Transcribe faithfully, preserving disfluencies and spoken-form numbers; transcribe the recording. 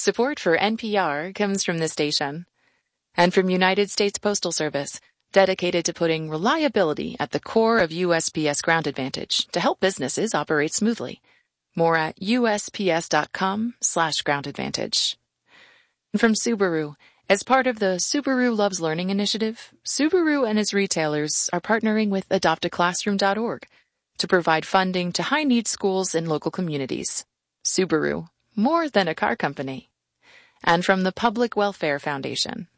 Support for N P R comes from this station. And from United States Postal Service, dedicated to putting reliability at the core of U S P S Ground Advantage to help businesses operate smoothly. More at usps.com slash ground advantage. And from Subaru, as part of the Subaru Loves Learning initiative, Subaru and its retailers are partnering with adopt a classroom dot org to provide funding to high-need schools in local communities. Subaru, more than a car company. And from the Public Welfare Foundation,